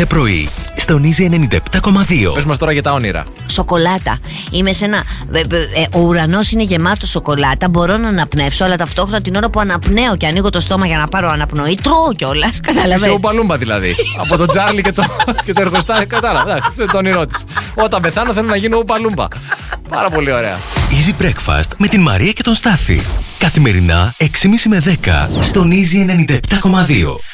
κάθε πρωί στον Easy 97,2. Πες μας τώρα για τα όνειρα. Σοκολάτα. Είμαι σε ένα. Ο ουρανός είναι γεμάτο σοκολάτα. Μπορώ να αναπνεύσω, αλλά ταυτόχρονα την ώρα που αναπνέω και ανοίγω το στόμα για να πάρω αναπνοή, τρώω κιόλας. Καταλαβαίνεις. Είσαι ουπαλούμπα δηλαδή. Από τον Τσάρλι και το εργοστάσιο. Κατάλαβα. Αυτό είναι το όνειρό της. Όταν πεθάνω θέλω να γίνω ουπαλούμπα. Πάρα πολύ ωραία. Easy Breakfast με την Μαρία και τον Στάφη. Καθημερινά 6.30 με 10 στον Easy 97,2.